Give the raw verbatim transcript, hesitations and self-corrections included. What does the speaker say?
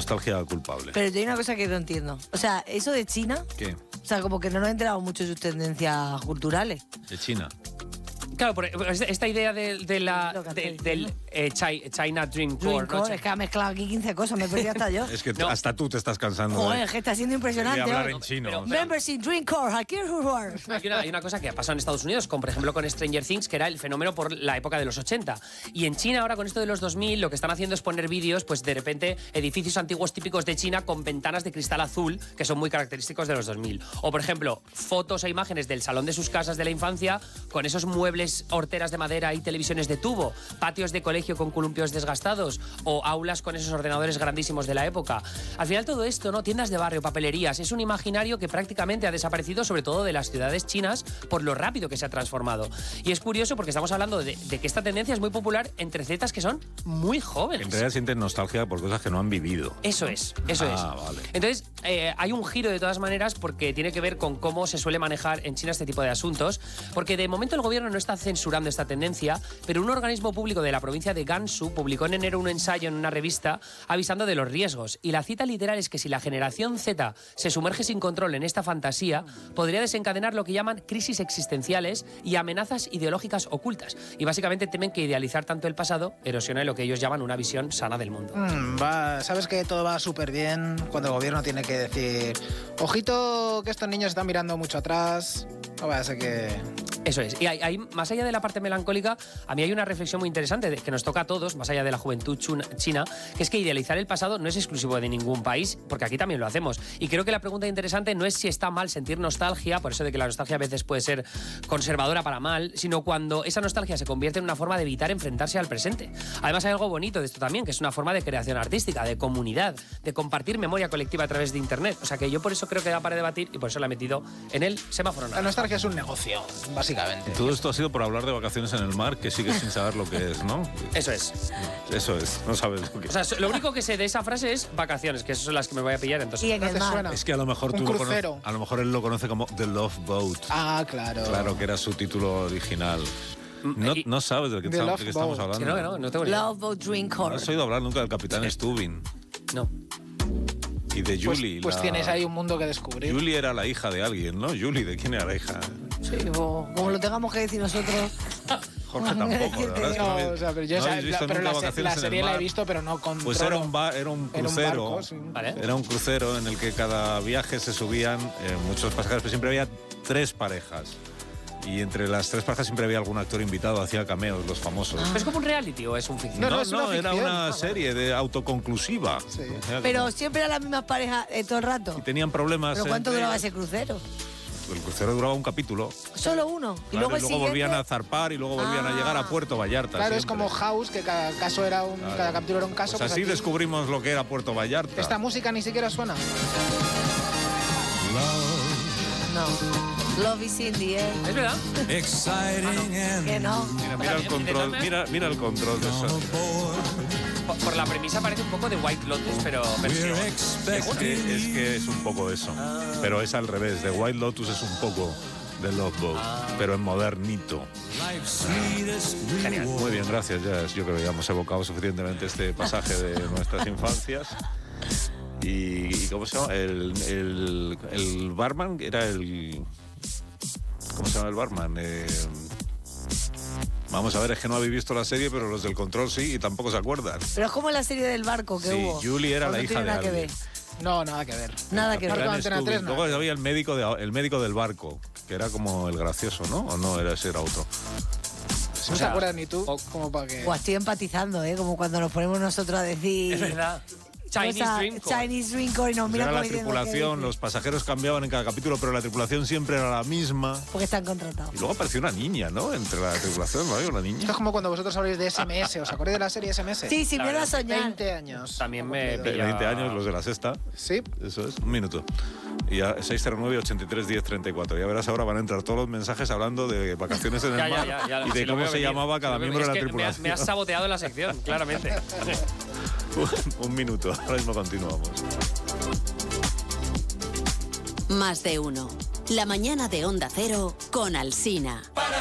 nostalgia culpable. Pero hay una cosa que no entiendo. O sea, eso de China... ¿Qué? O sea, como que no nos he enterado mucho de sus tendencias culturales. De China. Claro, por esta idea de, de la, de, del eh, China Dream Core. Dream Core, es que ha mezclado aquí quince cosas, me he perdido hasta yo. Es que no. hasta tú te estás cansando. Joder, de, es que está siendo impresionante. de hablar hoy. en chino. Pero, pero, Members in Dream Core, aquí es jugar. Hay una, hay una cosa que ha pasado en Estados Unidos, con, por ejemplo con Stranger Things, que era el fenómeno por la época de los ochenta. Y en China ahora con esto de los dos mil lo que están haciendo es poner vídeos, pues de repente, edificios antiguos típicos de China con ventanas de cristal azul, que son muy característicos de los dos mil. O por ejemplo, fotos e imágenes del salón de sus casas de la infancia con esos muebles, horteras de madera y televisiones de tubo, patios de colegio con columpios desgastados o aulas con esos ordenadores grandísimos de la época. Al final todo esto, ¿no? Tiendas de barrio, papelerías, es un imaginario que prácticamente ha desaparecido, sobre todo de las ciudades chinas, por lo rápido que se ha transformado. Y es curioso porque estamos hablando de, de que esta tendencia es muy popular entre zetas que son muy jóvenes. En realidad sienten nostalgia por cosas que no han vivido. Eso es, eso ah, es. Vale. Entonces, eh, hay un giro de todas maneras porque tiene que ver con cómo se suele manejar en China este tipo de asuntos, porque de momento el gobierno no está censurando esta tendencia, pero un organismo público de la provincia de Gansu publicó en enero un ensayo en una revista avisando de los riesgos. Y la cita literal es que si la generación Z se sumerge sin control en esta fantasía, podría desencadenar lo que llaman crisis existenciales y amenazas ideológicas ocultas. Y básicamente temen que idealizar tanto el pasado erosione lo que ellos llaman una visión sana del mundo. Mm, va, sabes que todo va súper bien cuando el gobierno tiene que decir: ojito que estos niños están mirando mucho atrás, no vaya a ser que... Eso es. Y hay, hay, más allá de la parte melancólica, a mí hay una reflexión muy interesante de, que nos toca a todos, más allá de la juventud china, que es que idealizar el pasado no es exclusivo de ningún país, porque aquí también lo hacemos. Y creo que la pregunta interesante no es si está mal sentir nostalgia, por eso de que la nostalgia a veces puede ser conservadora para mal, sino cuando esa nostalgia se convierte en una forma de evitar enfrentarse al presente. Además hay algo bonito de esto también, que es una forma de creación artística, de comunidad, de compartir memoria colectiva a través de Internet. O sea que yo por eso creo que da para debatir y por eso la he metido en el semáforo naranja. La nostalgia es un negocio, básicamente. Todo esto ha sido por hablar de vacaciones en el mar, que sigues sin saber lo que es, ¿no? Eso es. Eso es, no sabes lo que es. O sea, lo único que sé de esa frase es vacaciones, que esas son las que me voy a pillar entonces. Y en el mar. Es que a lo mejor tú lo conoces, a lo mejor él lo conoce como The Love Boat. Ah, claro. Claro, que era su título original. No, no sabes de qué, The estamos, Love de qué estamos Boat. hablando. Sí, no, que no, no tengo ni idea. Love Boat Dream ¿No Core. has oído hablar nunca del Capitán Stubing? No. Y de Pues, Julie. pues la... tienes ahí un mundo que descubrir. Julie era la hija de alguien, ¿no? Julie, ¿de quién era la hija? Sí, como, como lo tengamos que decir nosotros. Jorge tampoco, la verdad es que no, No, habéis- o sea, pero yo no esa- habéis visto la, pero nunca la, se- Vacaciones la en el serie la he mar. visto, pero no con Pues era un, ba- era un Era un crucero. barco, sí. Vale. Era un crucero en el que cada viaje se subían eh, muchos pasajeros, pero siempre había tres parejas. Y entre las tres parejas siempre había algún actor invitado, hacía cameos, los famosos. ¿Es como un reality o es un ficción? No, No, no, es una no, era ficción. una Ah, serie de autoconclusiva. Sí. O sea, Pero siempre eran las mismas parejas eh, todo el rato. y tenían problemas. ¿Pero cuánto entre duraba ellos. ese crucero? El crucero duraba un capítulo. Solo uno. Y Claro, luego el siguiente... volvían a zarpar y luego volvían a Ah. llegar a Puerto Vallarta. Claro, es siempre. como House, que cada caso era un, Claro. cada capítulo era un caso. Pues pues así aquí descubrimos lo que era Puerto Vallarta. Esta música ni siquiera suena. No. Love is in the air. ¿Es verdad? Que no. Mira, mira el control, mira, mira el control de eso. Por, por la premisa parece un poco de White Lotus, pero versión. Es que, es que es un poco eso. Pero es al revés. De White Lotus es un poco de Love Boat, pero en modernito. Genial. Muy bien, gracias. Ya, yo creo que ya hemos evocado suficientemente este pasaje de nuestras infancias. Y, y ¿cómo se llama? El, el, el barman era el... ¿Cómo se llama el barman? Eh, vamos a ver, es que no habéis visto la serie, pero los del control sí, y tampoco se acuerdan. Pero es como la serie del barco que Sí, hubo. Julie era ¿O la no hija tiene de nada que alguien. ver? No, nada que ver. Nada que ver. Capitán Capitán Antena Stubing. tres, no. Luego había el médico, de, el médico del barco, que era como el gracioso, ¿no? ¿O no? Era ese era otro. No O sea, te acuerdas ni tú, o- como para que... Buah, estoy empatizando, ¿eh? Como cuando nos ponemos nosotros a decir... Es verdad. Chinese cosa- Dream Core. Chinese Dream Core y nos Pues miran era la como diciendo, ¿qué tripulación, dices? los pasajeros cambiaban en cada capítulo, pero la tripulación siempre era la misma. Porque están contratados. Y luego apareció una niña, ¿no? Entre la tripulación, ¿no había una niña? Esto es como cuando vosotros habláis de S M S. ¿Os acordáis de la serie S M S? Sí, sin La miedo a verdad, soñar. veinte años. También me De pilla- veinte años, los de la sexta. Sí. Eso es, un minuto. Y a seis cero nueve, ochenta y tres, diez, treinta y cuatro. Ya verás, ahora van a entrar todos los mensajes hablando de vacaciones en el Ya, ya, mar ya, ya, y de sí, lo cómo veo se venir. llamaba cada Lo veo- miembro es de la que me has, tripulación. me has saboteado la sección, claramente. un, un minuto, ahora mismo continuamos. Más de uno. La mañana de Onda Cero con Alsina.